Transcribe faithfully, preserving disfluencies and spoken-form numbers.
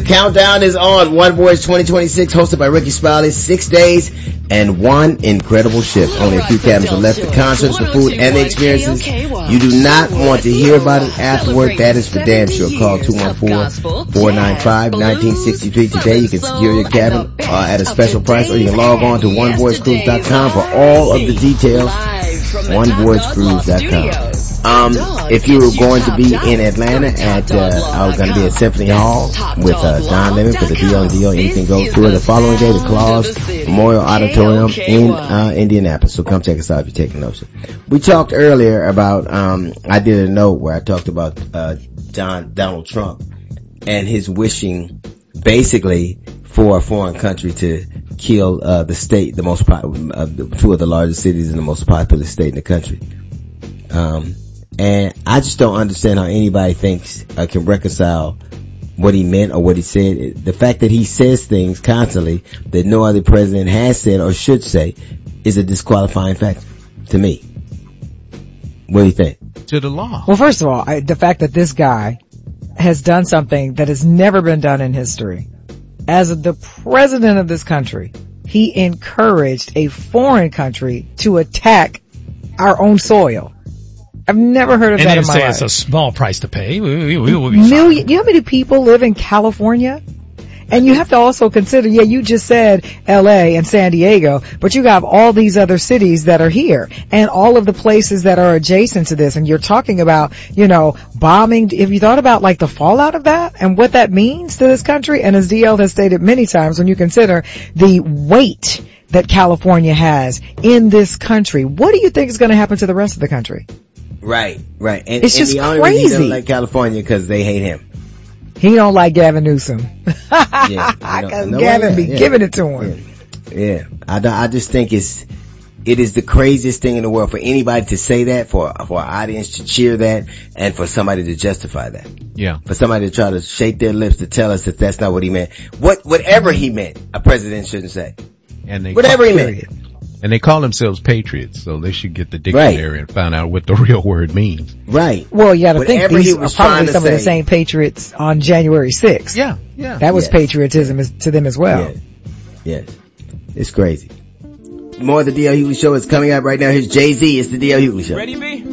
Countdown is on. One Voice twenty twenty-six, hosted by Ricky Smiley. Six days and one incredible shift. Only a few cabins are left. The concerts, the food, and the experiences. You do not want to hear about it afterward. That is for damn sure. Call two one four, four nine five, one nine six three today. You can secure your cabin uh, at a special price, or you can log on to one voice cruise dot com for all of the details. one voice cruise dot com. Um, if you were going to be in Atlanta at, uh, I was going to be at Symphony Hall with, uh, Don Lemon for the Deal and Deal, Anything Goes tour. The following day, the Claus Memorial Auditorium in, uh, Indianapolis. So come check us out if you're taking notes. We talked earlier about, um, I did a note where I talked about, uh, John, Donald Trump and his wishing basically for a foreign country to kill, uh, the state, the most, po- uh, two of the largest cities in the most populous state in the country. Um, And I just don't understand how anybody thinks uh, can reconcile what he meant or what he said. The fact that he says things constantly that no other president has said or should say is a disqualifying factor to me. What do you think? To the law. Well, first of all, I, the fact that this guy has done something that has never been done in history. As the president of this country, he encouraged a foreign country to attack our own soil. I've never heard of and that in my life. And say it's a small price to pay. We, we, we will be Million, you know how many people live in California? And you have to also consider, yeah, you just said L A and San Diego, but you have all these other cities that are here and all of the places that are adjacent to this. And you're talking about, you know, bombing. Have you thought about like the fallout of that and what that means to this country? And as D L has stated many times, when you consider the weight that California has in this country, what do you think is going to happen to the rest of the country? Right, right. And, it's and just the only crazy. reason he don't like California because they hate him. He don't like Gavin Newsom. Yeah, because no, Gavin yeah, be yeah, giving it to him. Yeah, yeah. I, I just think it's, it is the craziest thing in the world for anybody to say that, for, for our audience to cheer that, and for somebody to justify that. Yeah. For somebody to try to shake their lips to tell us that that's not what he meant. What, whatever he meant, a president shouldn't say. And they whatever he meant. And they call themselves patriots, so they should get the dictionary right. and find out what the real word means. Right. Well, you gotta Whatever think these are probably some say. of the same patriots on January sixth. Yeah, yeah. That was yes. patriotism to them as well. Yes. yes. It's crazy. More of the D L Hughley Show is coming up right now. Here's Jay-Z. It's the D L Hughley Show. Ready, B?